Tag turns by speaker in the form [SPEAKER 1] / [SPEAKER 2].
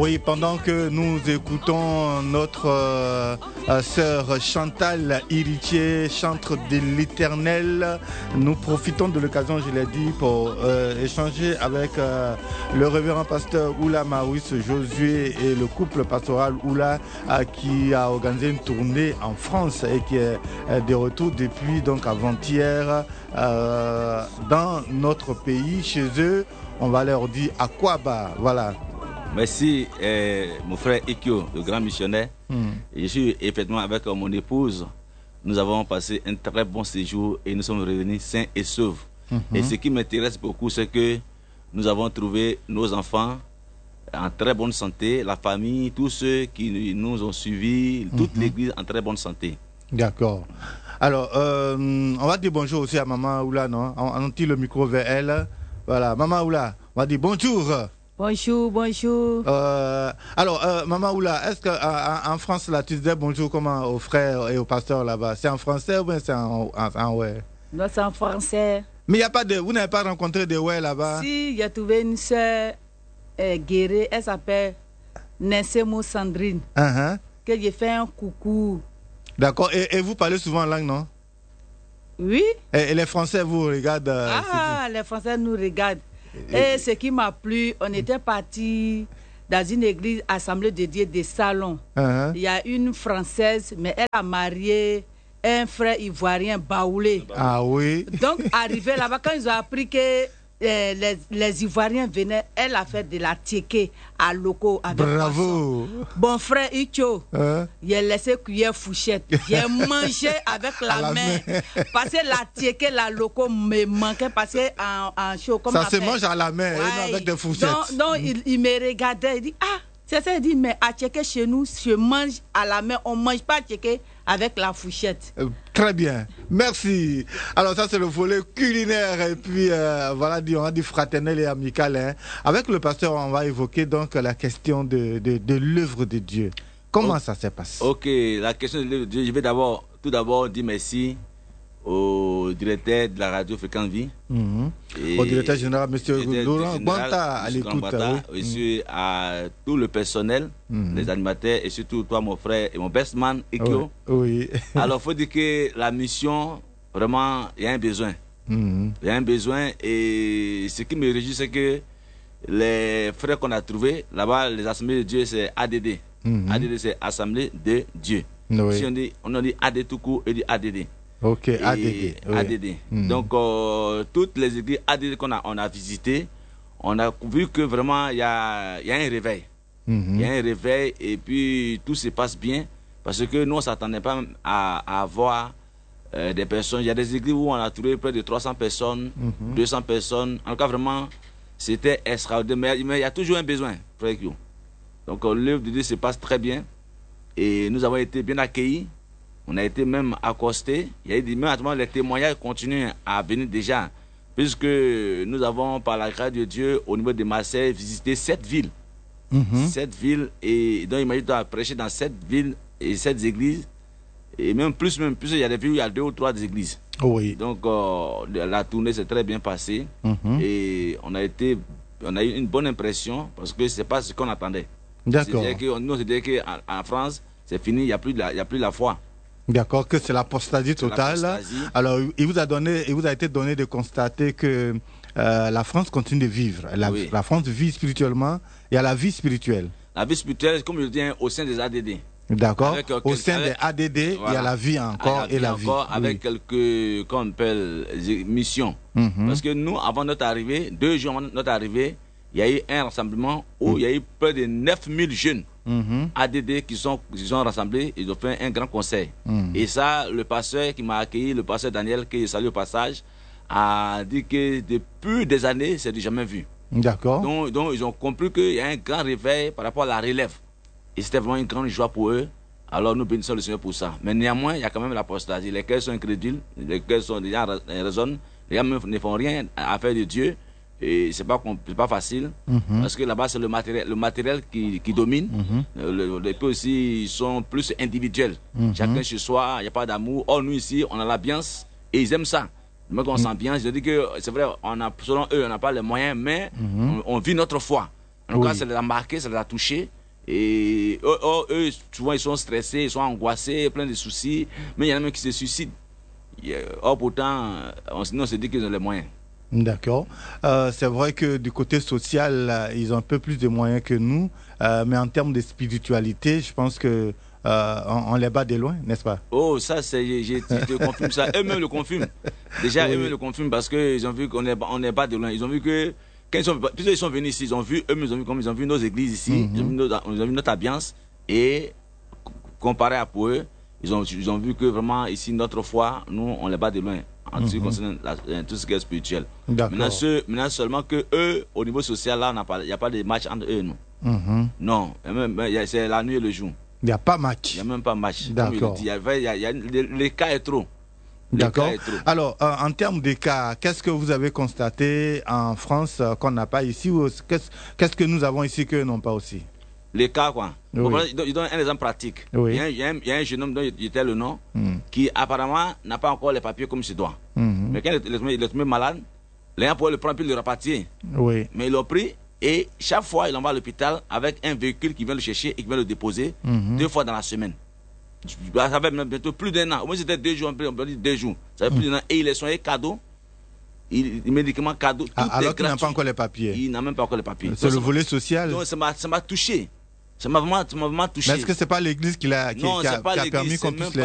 [SPEAKER 1] Oui, pendant que nous écoutons notre sœur Chantal Héritier, chantre de l'Éternel, nous profitons de l'occasion, je l'ai dit, pour échanger avec le révérend pasteur Oula Maurice Josué et le couple pastoral Oula qui a organisé une tournée en France et qui est de retour depuis donc avant-hier dans notre pays, chez eux. On va leur dire à quoi bas, voilà.
[SPEAKER 2] Merci, mon frère Ikyo, le grand missionnaire. Je suis effectivement avec mon épouse. Nous avons passé un très bon séjour et nous sommes revenus sains et saufs. Et ce qui m'intéresse beaucoup, c'est que nous avons trouvé nos enfants en très bonne santé, la famille, tous ceux qui nous ont suivis, toute l'église en très bonne santé.
[SPEAKER 1] D'accord. Alors, on va dire bonjour aussi à Maman Oula, non? On tire le micro vers elle. Voilà, Maman Oula, on va dire bonjour.
[SPEAKER 3] Bonjour, bonjour.
[SPEAKER 1] Alors, Maman Oula, est-ce qu'en France, là, tu disais bonjour comment aux frères et aux pasteurs là-bas? C'est en français ou bien c'est en ouais?
[SPEAKER 3] Non, c'est en français.
[SPEAKER 1] Mais y a pas de, vous n'avez pas rencontré de ouais là-bas?
[SPEAKER 3] Si, j'ai trouvé une sœur guérie, elle s'appelle Nessemo Sandrine. Que j'ai fait un coucou.
[SPEAKER 1] D'accord, et vous parlez souvent en langue, non?
[SPEAKER 3] Oui.
[SPEAKER 1] Et les Français vous regardent?
[SPEAKER 3] Les Français nous regardent. Et ce qui m'a plu, on était parti dans une église assemblée de Dieu des salons. Il y a une Française, mais elle a marié un frère ivoirien baoulé.
[SPEAKER 1] Ah oui.
[SPEAKER 3] Donc, arrivé là-bas, quand ils ont appris que les Ivoiriens venaient, elle a fait de la tiéké à loco avec
[SPEAKER 1] bravo.
[SPEAKER 3] Bon frère Icho, il a laissé cuillère fourchette. J'ai mangé avec la main. Parce que la tiéké, la loco me manquait parce que en chaud comme
[SPEAKER 1] ça se mange à la main, avec des fourchettes.
[SPEAKER 3] Donc il me regardait, il dit c'est ça, il dit mais à tiéké chez nous, je mange à la main, on mange pas à tiéké avec la fourchette.
[SPEAKER 1] Très bien, merci. Alors ça c'est le volet culinaire et puis voilà, on a dit fraternel et amical. Hein. Avec le pasteur, on va évoquer donc la question de l'œuvre de Dieu. Comment ça s'est passé?
[SPEAKER 2] Ok, la question de l'œuvre de Dieu, je vais tout d'abord dire merci au directeur de la radio Fréquence Vie.
[SPEAKER 1] Au directeur général, M. Laurent Gbanta, à l'écoute.
[SPEAKER 2] Et à tout le personnel, les animateurs, et surtout toi, mon frère, et mon best man, Ikyo.
[SPEAKER 1] Oui.
[SPEAKER 2] Alors, il faut dire que la mission, vraiment, il y a un besoin. Il y a un besoin, et ce qui me réjouit, c'est que les frères qu'on a trouvés, là-bas, les assemblées de Dieu, c'est ADD. ADD, c'est Assemblée de Dieu.
[SPEAKER 1] Oui.
[SPEAKER 2] Si on dit AD tout court, et dit ADD.
[SPEAKER 1] Ok, ADD. Oui.
[SPEAKER 2] ADD. Donc, toutes les églises ADD qu'on a visitées, on a vu que vraiment, il y a un réveil. Il y a un réveil et puis tout se passe bien parce que nous, on ne s'attendait pas à avoir des personnes. Il y a des églises où on a trouvé près de 300 personnes, 200 personnes. En tout cas, vraiment, c'était extraordinaire. Mais il y a toujours un besoin, frère Kyo. Donc, l'œuvre de Dieu se passe très bien et nous avons été bien accueillis. On a été même accostés. Il y a eu même les témoignages continuent à venir déjà, puisque nous avons, par la grâce de Dieu, au niveau de Marseille, visité 7 villes. 7 villes, et donc imagine tu as prêché dans 7 villes et 7 églises, et même plus, il y a des villes où il y a 2 ou 3 églises.
[SPEAKER 1] Oui.
[SPEAKER 2] Donc la tournée s'est très bien passée, et on a eu une bonne impression, parce que ce n'est pas ce qu'on attendait.
[SPEAKER 1] D'accord.
[SPEAKER 2] Nous, c'est-à-dire qu'en France, c'est fini, il n'y a plus la foi.
[SPEAKER 1] D'accord, que c'est l'apostasie totale. Alors, il vous a été donné de constater que la France continue de vivre. La France vit spirituellement. Il y a la vie spirituelle.
[SPEAKER 2] La vie spirituelle, comme je le dis, au sein des ADD.
[SPEAKER 1] D'accord. Au sein des ADD, voilà. Il y a la vie encore et la vie.
[SPEAKER 2] Avec quelques, qu'on appelle, missions. Parce que nous, avant notre arrivée, 2 jours avant notre arrivée, il y a eu un rassemblement où il y a eu près de 9000 jeunes ADD qui sont rassemblés. Ils ont fait un grand conseil. Et ça, le pasteur qui m'a accueilli, le pasteur Daniel, que je salue au passage, a dit que depuis des années, c'est du jamais vu.
[SPEAKER 1] D'accord.
[SPEAKER 2] Donc, ils ont compris qu'il y a un grand réveil par rapport à la relève. Et c'était vraiment une grande joie pour eux. Alors, nous bénissons le Seigneur pour ça. Mais néanmoins, il y a quand même l'apostasie. Les cœurs sont incrédules, les cœurs sont déjà raisonnent, les gens ne font rien à faire de Dieu. Et c'est pas facile, parce que là-bas, c'est le matériel qui domine. Les peu aussi, ils sont plus individuels. Chacun chez soi, il n'y a pas d'amour. Or, nous ici, on a l'ambiance et ils aiment ça. Le mec, on s'ambiance. Je dis que c'est vrai, selon eux, on n'a pas les moyens, mais on vit notre foi. En tout cas, ça les a marqués, ça les a touchés. Et eux, souvent, ils sont stressés, ils sont angoissés, plein de soucis. Mais il y en a même qui se suicident. Or, pourtant, on se dit qu'ils ont les moyens.
[SPEAKER 1] D'accord. C'est vrai que du côté social, ils ont un peu plus de moyens que nous. Mais en termes de spiritualité, je pense que on les bat de loin, n'est-ce pas?
[SPEAKER 2] Oh, ça, je te confirme ça. Eux-mêmes le confirment. Déjà, eux-mêmes le confirment parce qu'ils ont vu qu'on est pas de loin. Ils ont vu que, quand ils sont venus ici, ils ont vu nos églises ici, ils ont vu notre ambiance. Et comparé à pour eux, ils ont vu que vraiment ici, notre foi, nous, on les bat de loin. En ce qui concerne tout ce qui est spirituel. Maintenant, seulement que eux, au niveau social, là, il n'y a pas de match entre eux, nous. Non, c'est la nuit et le jour.
[SPEAKER 1] Il n'y a pas match.
[SPEAKER 2] Il n'y a même pas match.
[SPEAKER 1] D'accord.
[SPEAKER 2] L'écart est trop.
[SPEAKER 1] D'accord. Alors, en termes d'écart, qu'est-ce que vous avez constaté en France qu'on n'a pas ici, ou qu'est-ce que nous avons ici qu'eux n'ont pas aussi?
[SPEAKER 2] L'écart, quoi.
[SPEAKER 1] Oui.
[SPEAKER 2] Je donne un exemple pratique.
[SPEAKER 1] Oui.
[SPEAKER 2] Il y a un jeune homme dont il était le nom, qui apparemment n'a pas encore les papiers comme il se doit. Mais quand il est tombé malade, les gens pouvaient le prendre puis le rapatrier. Oui. Mais ils l'ont pris et chaque fois il l'envoie à l'hôpital avec un véhicule qui vient le chercher et qui vient le déposer 2 fois dans la semaine. Ça fait bientôt plus d'1 an. Au moins c'était 2 jours, on peut dire 2 jours. Ça fait plus d'1 an. Et il est soigné cadeau. Les médicaments cadeaux.
[SPEAKER 1] Alors qu'il n'a pas encore les papiers.
[SPEAKER 2] Il n'a même pas encore les papiers.
[SPEAKER 1] C'est le volet social.
[SPEAKER 2] Non, ça m'a touché. Ça m'a vraiment touché.
[SPEAKER 1] Mais est-ce que c'est pas l'église qui a permis qu'on puisse les